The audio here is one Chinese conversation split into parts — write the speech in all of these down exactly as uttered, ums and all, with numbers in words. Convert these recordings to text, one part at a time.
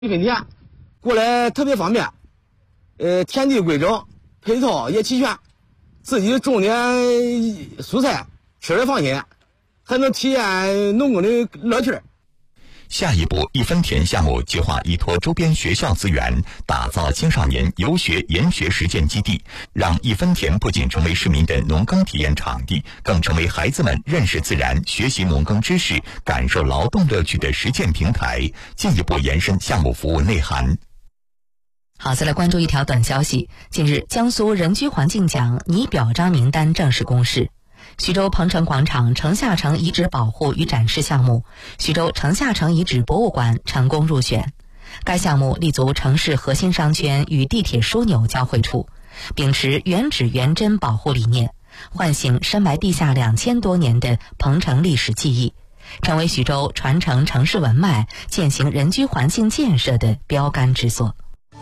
分田，过来特别方便，呃，田地规整，配套也齐全，自己种点蔬菜，吃的放心，还能体验农耕的乐趣。 下一步，一分田项目计划依托周边学校资源，打造青少年游学研学实践基地，让一分田不仅成为市民的农耕体验场地，更成为孩子们认识自然、学习农耕知识、感受劳动乐趣的实践平台，进一步延伸项目服务内涵。 好，再来关注一条短消息。近日，江苏人居环境奖拟表彰名单正式公示。徐州鹏城广场城下城遗址保护与展示项目，徐州城下城遗址博物馆成功入选。该项目立足城市核心商圈与地铁枢纽交汇处，秉持原址原真保护理念，唤醒深埋地下两千多年的鹏城历史记忆，成为徐州传承城市文脉、践行人居环境建设的标杆之作。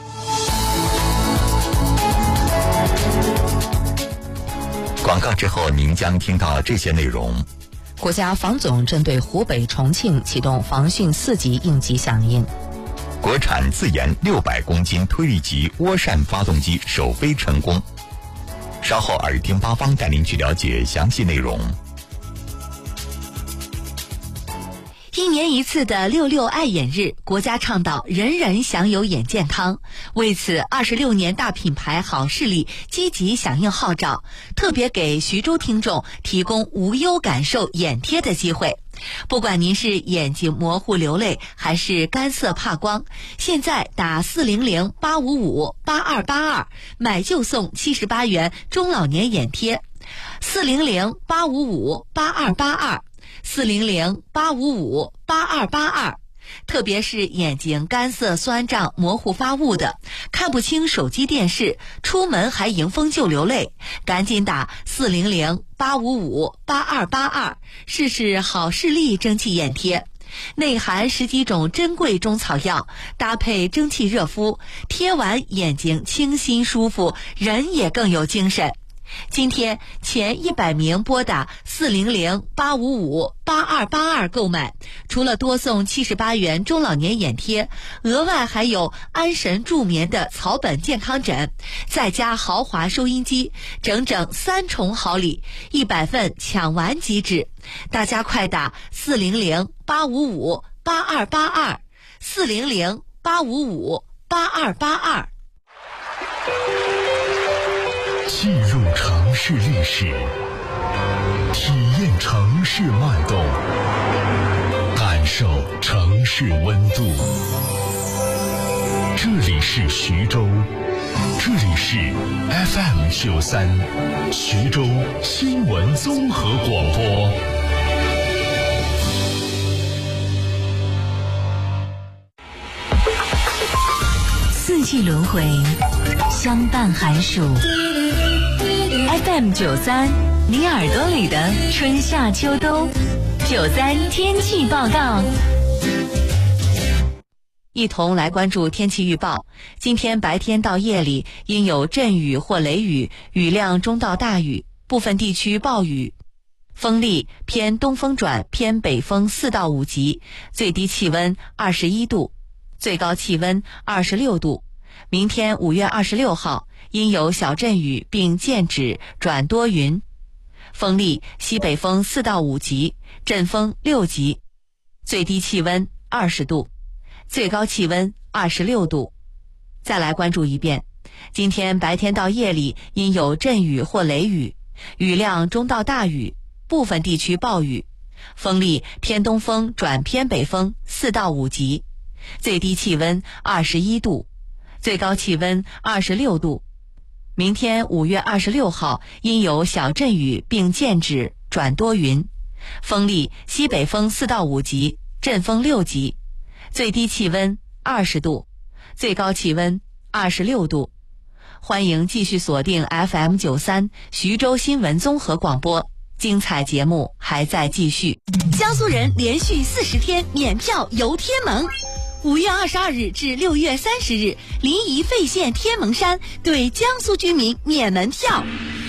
广告之后，您将听到这些内容。 国家防总针对湖北、重庆启动防汛四级应急响应。 国产自研六百公斤推力级涡扇发动机首飞成功。稍后耳听八方带您去了解详细内容。 一年一次的六六爱眼日，国家倡导人人享有眼健康。为此，二十六年大品牌好视力积极响应号召，特别给徐州听众提供无忧感受眼贴的机会。不管您是眼睛模糊流泪，还是干涩怕光，现在打四零零八五五八二八二，买就送七十八元中老年眼贴。四零零八五五八二八二。四零零八五五八二八二，特别是眼睛干涩、酸胀、模糊发雾的，看不清手机电视，出门还迎风就流泪，赶紧打四零零八五五八二八二，试试好视力蒸汽眼贴。内含十几种珍贵中草药，搭配蒸汽热敷，贴完眼睛清新舒服，人也更有精神。今天前一百名拨打四零零八五五八二八二购买，除了多送七十八元中老年眼贴，额外还有安神助眠的草本健康枕，再加豪华收音机，整整三重好礼，一百份抢完即止。大家快打四零零八五五八二八二，四零零八五五八二八二。 进入城市历史，体验城市脉动，感受城市温度。这里是徐州，这里是 F M 九三，徐州新闻综合广播。 四季轮回，相伴寒暑。F M 九三，你耳朵里的春夏秋冬。九三天气报告，一同来关注天气预报。今天白天到夜里阴有阵雨或雷雨，雨量中到大雨，部分地区暴雨。风力偏东风转偏北风四到五级，最低气温二十一度，最高气温二十六度。明天五月二十六号阴有小阵雨并渐止转多云，风力西北风四到五级，阵风六级，最低气温二十度，最高气温二十六度。再来关注一遍，今天白天到夜里阴有阵雨或雷雨，雨量中到大雨，部分地区暴雨，风力偏东风转偏北风四到五级，最低气温二十一度，最高气温二十六度。明天五月二十六号阴有小阵雨并渐止转多云，风力西北风四到五级，阵风六级，最低气温二十度，最高气温二十六度。欢迎继续锁定 F M 九三 徐州新闻综合广播，精彩节目还在继续。江苏人连续四十天免票游天门。五月二十二日至六月三十日，临沂费县天门山对江苏居民免门票。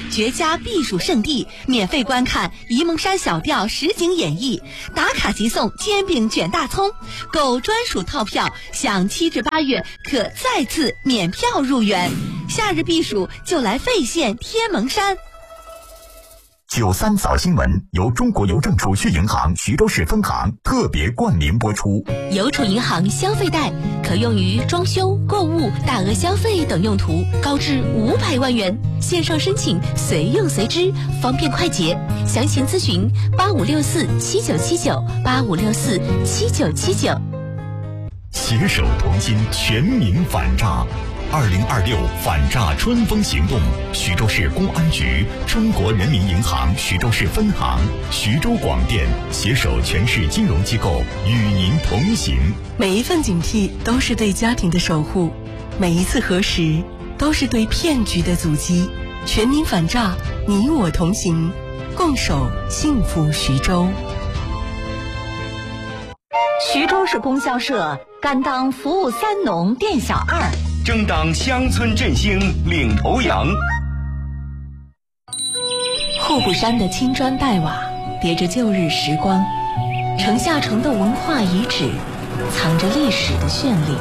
绝佳避暑胜地，免费观看沂蒙山小调实景演绎，打卡即送煎饼卷大葱，购专属套票享七至八月可再次免票入园。夏日避暑就来费县天门山。 九三早新闻由中国邮政储蓄银行徐州市分行特别冠名播出。 邮储银行消费贷可用于装修、购物、大额消费等用途，高至五百万元，线上申请随用随支，方便快捷。详情咨询八五六四七九七九八五六四七九七九。 携手同心，全民反诈。二零二六反诈春风行动，徐州市公安局、中国人民银行徐州市分行、徐州广电携手全市金融机构与您同行。 每一份警惕都是对家庭的守护，每一次核实都是对骗局的阻击。全民反诈，你我同行，共守幸福徐州。 徐州市供销社甘当服务三农店小二， 争当乡村振兴领头羊。 户部山的青砖黛瓦叠着旧日时光，城下城的文化遗址藏着历史的绚丽。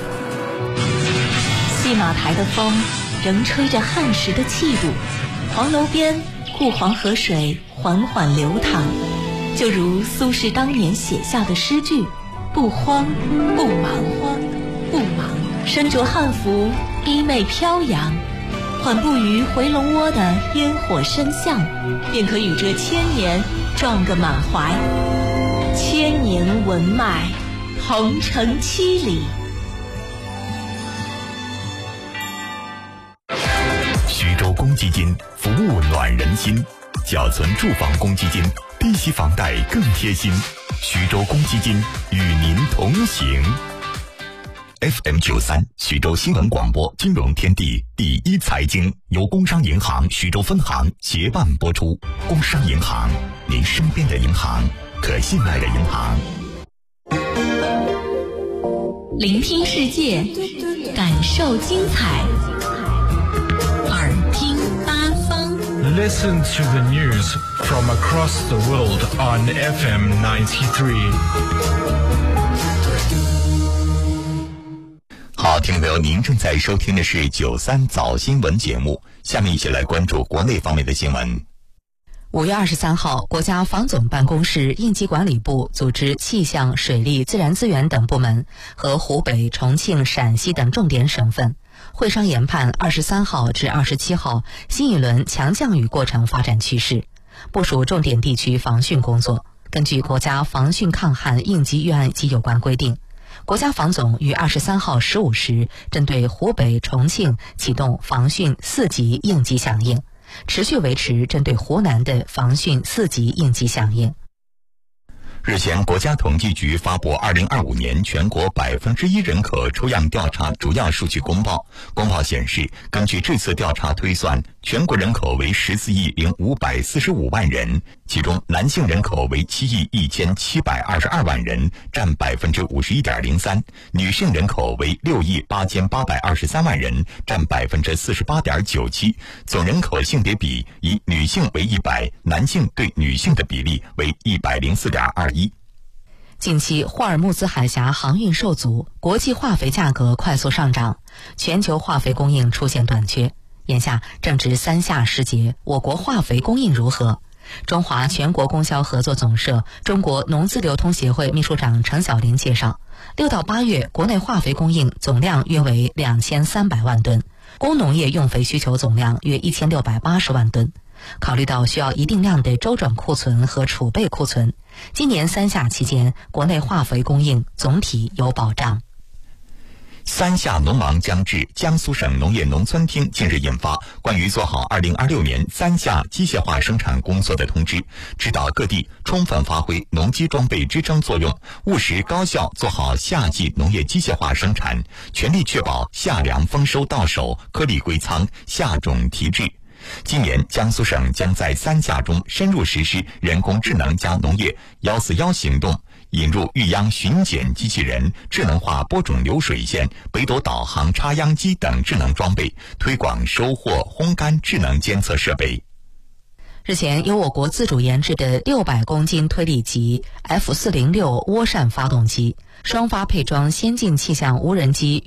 戏马台的风仍吹着汉时的气度，黄楼边顾黄河水缓缓流淌，就如苏轼当年写下的诗句：不慌不忙，慌不忙，身着汉服，衣袂飘扬，缓步于回龙窝的烟火深巷，便可与这千年撞个满怀。千年文脉，鹏程七里。 徐州公积金服务暖人心，缴存住房公积金，低息房贷更贴心。徐州公积金与您同行。F M 九三徐州新闻广播金融天地第一财经由工商银行徐州分行协办播出。工商银行，您身边的银行，可信赖的银行。 聆听世界，感受精彩，耳听八方。 Listen to the news from across the world on F M ninety-three. 好，听众朋友，您正在收听的是九三早新闻节目。下面一起来关注国内方面的新闻。 五月二十三号，国家防总办公室应急管理部组织气象、水利、自然资源等部门和湖北、重庆、陕西等重点省份会商研判二十三号至二十七号新一轮强降雨过程发展趋势，部署重点地区防汛工作。根据国家防汛抗旱应急预案及有关规定，国家防总于二十三号十五时针对湖北、重庆启动防汛四级应急响应，持续维持针对湖南的防汛四级应急响应。 日前，国家统计局发布二零二五年全国百分之一人口抽样调查主要数据公报。公报显示，根据这次调查推算，全国人口为十四亿零五百四十五万人，其中男性人口为七亿一千七百二十二万人，占百分之五十一点零三；女性人口为六亿八千八百二十三万人，占百分之四十八点九七。总人口性别比以女性为一百，男性对女性的比例为一百零四点二一。 近期，霍尔木兹海峡航运受阻，国际化肥价格快速上涨，全球化肥供应出现短缺。眼下正值三夏时节，我国化肥供应如何？中华全国供销合作总社中国农资流通协会秘书长程晓林介绍，六到八月国内化肥供应总量约为两千三百万吨，工农业用肥需求总量约一千六百八十万吨。考虑到需要一定量的周转库存和储备库存，今年三夏期间国内化肥供应总体有保障。 三夏农忙将至，江苏省农业农村厅近日印发关于做好二零二六年三夏机械化生产工作的通知，指导各地充分发挥农机装备支撑作用，务实高效做好夏季农业机械化生产，全力确保夏粮丰收到手、颗粒归仓、夏种提质。今年，江苏省将在三夏中深入实施人工智能加农业“幺四幺”行动， 引入育秧巡检机器人、智能化播种流水线、北斗导航插秧机等智能装备，推广收获、烘干智能监测设备。 日前，由我国自主研制的六百公斤推力级 F 四零六涡扇发动机，双发配装先进气象无人机